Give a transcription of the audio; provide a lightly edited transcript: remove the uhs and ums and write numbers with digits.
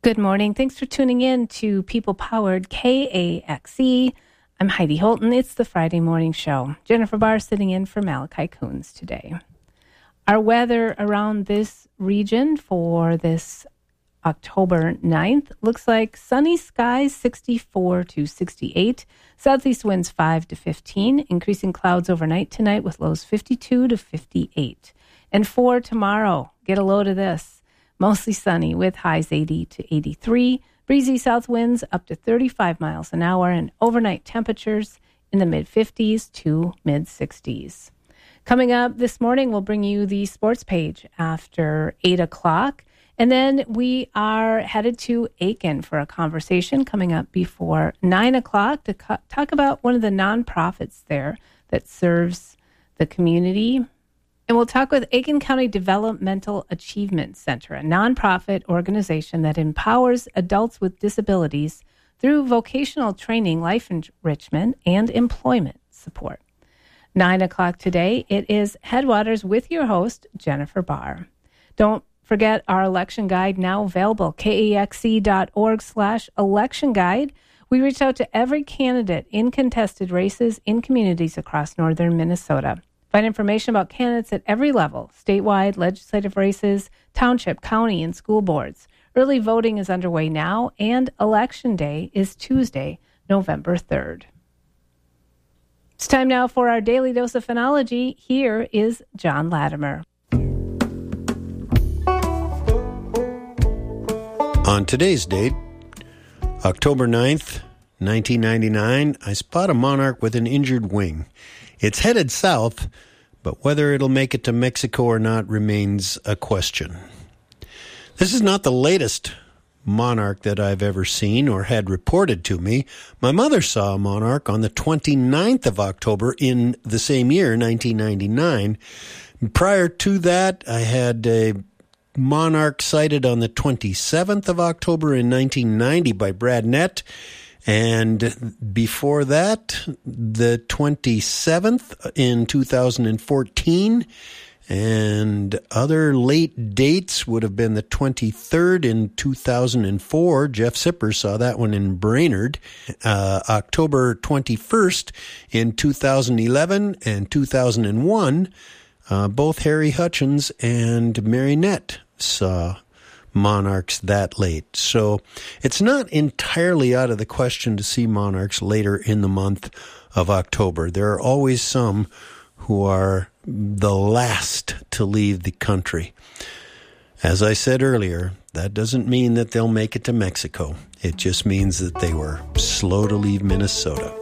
Good morning. Thanks for tuning in to People-Powered KAXE. I'm Heidi Holton. It's the Friday morning show. Jennifer Barr sitting in for Malachi Coons today. Our weather around this region for this October 9th looks like sunny skies, 64 to 68. Southeast winds 5 to 15. Increasing clouds overnight tonight with lows 52 to 58. And for tomorrow, get a load of this. Mostly sunny with highs 80 to 83. Breezy south winds up to 35 miles an hour and overnight temperatures in the mid-50s to mid-60s. Coming up this morning, we'll bring you the sports page after 8 o'clock. And then we are headed to Aiken for a conversation coming up before 9 o'clock to talk about one of the nonprofits there that serves the community. And we'll talk with Aiken County Developmental Achievement Center, a nonprofit organization that empowers adults with disabilities through vocational training, life enrichment, and employment support. 9 o'clock today, it is Headwaters with your host, Jennifer Barr. Don't forget our election guide now available, kaxe.org/election guide. We reached out to every candidate in contested races in communities across northern Minnesota. Find information about candidates at every level, statewide, legislative races, township, county, and school boards. Early voting is underway now, and Election Day is Tuesday, November 3rd. It's time now for our Daily Dose of Phonology. Here is John Latimer. On today's date, October 9th, 1999, I spot a monarch with an injured wing. It's headed south, but whether it'll make it to Mexico or not remains a question. This is not the latest monarch that I've ever seen or had reported to me. My mother saw a monarch on the 29th of October in the same year, 1999. Prior to that, I had a monarch sighted on the 27th of October in 1990 by Brad Nett. And before that, the 27th in 2014, and other late dates would have been the 23rd in 2004. Jeff Sipper saw that one in Brainerd. October 21st in 2011 and 2001, both Harry Hutchins and Mary Nett saw monarchs that late. So it's not entirely out of the question to see monarchs later in the month of October. There are always some who are the last to leave the country. As I said earlier, that doesn't mean that they'll make it to Mexico. It just means that they were slow to leave Minnesota.